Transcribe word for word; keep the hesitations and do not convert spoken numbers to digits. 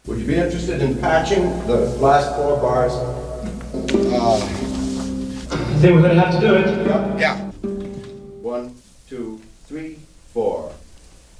Would you be interested in patching the last four bars? Uh, I think we're gonna have to do it. Yep. yeah. One, two, three, four.